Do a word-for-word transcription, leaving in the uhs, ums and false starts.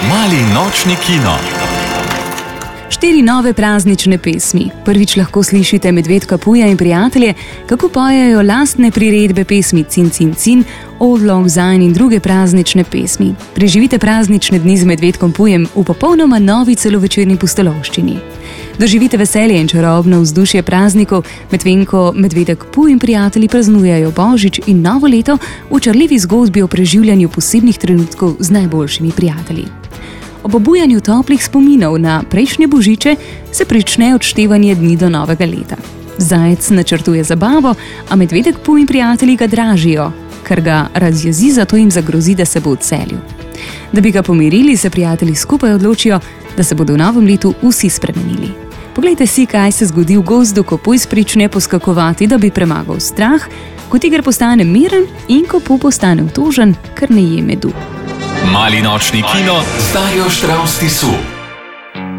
Mali nočni kino. Štiri nove praznične pesmi. Prvič lahko slišite Medvedka Puja in prijatelje, kako pojejo lastne priredbe pesmi Cin, cin, cin, Old Long Syne in druge praznične pesmi. Preživite praznične dni z Medvedkom Pujem v popolnoma novi celovečerni pustolovščini. Doživite veselje in čarobno vzdušje praznikov, medtem ko Medvedek Puj in prijatelji praznujejo Božič in novo leto v čarljivi zgodbi o preživljanju posebnih trenutkov z najboljšimi prijatelji. Ob obujanju toplih spominov na prejšnje božiče se prične odštevanje dni do novega leta. Zajec načrtuje zabavo, a Medvedek Puj in prijatelji ga dražijo, ker ga razjezi, zato jim zagrozi, da se bo odselil. Da bi ga pomirili, se prijatelji skupaj odločijo, da se bodo v novem letu vsi spremenili. Poglejte si, kaj se zgodi v gozdu, ko Puj prične poskakovati, da bi premagal strah, ko tiger postane miren in ko Puj postane utožen, ker ne je medu. Mali nočni kino z Darjo Štravs Tisu.